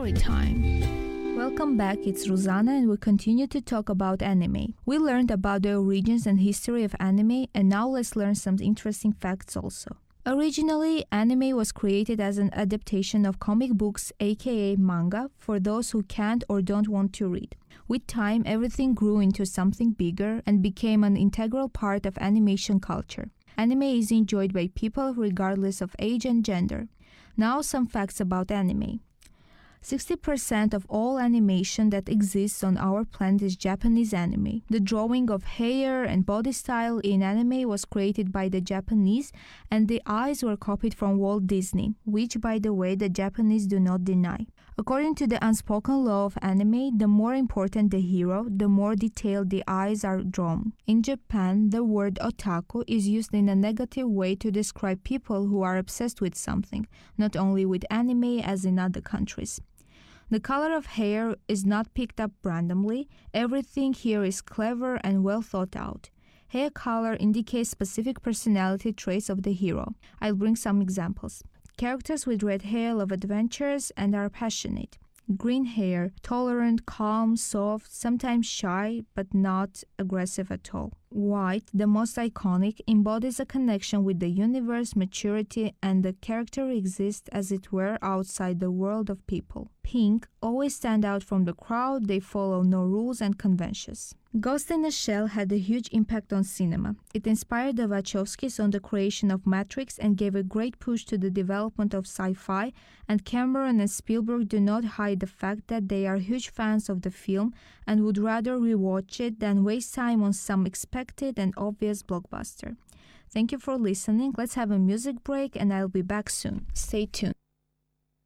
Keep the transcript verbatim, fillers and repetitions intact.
Story time. Welcome back, it's Ruzana and we continue to talk about anime. We learned about the origins and history of anime, and now let's learn some interesting facts also. Originally, anime was created as an adaptation of comic books, aka manga, for those who can't or don't want to read. With time, everything grew into something bigger and became an integral part of animation culture. Anime is enjoyed by people regardless of age and gender. Now some facts about anime. sixty percent of all animation that exists on our planet is Japanese anime. The drawing of hair and body style in anime was created by the Japanese, and the eyes were copied from Walt Disney, which, by the way, the Japanese do not deny. According to the unspoken law of anime, the more important the hero, the more detailed the eyes are drawn. In Japan, the word otaku is used in a negative way to describe people who are obsessed with something, not only with anime as in other countries. The color of hair is not picked up randomly. Everything here is clever and well thought out. Hair color indicates specific personality traits of the hero. I'll bring some examples. Characters with red hair love adventures and are passionate. Green hair, tolerant, calm, soft, sometimes shy, but not aggressive at all. White, the most iconic, embodies a connection with the universe, maturity, and the character exists as it were outside the world of people. Pink, always stand out from the crowd, they follow no rules and conventions. Ghost in a Shell had a huge impact on cinema. It inspired the Wachowskis on the creation of Matrix and gave a great push to the development of sci-fi, and Cameron and Spielberg do not hide the fact that they are huge fans of the film and would rather rewatch it than waste time on some expected and obvious blockbuster. Thank you for listening. Let's have a music break and I'll be back soon. Stay tuned.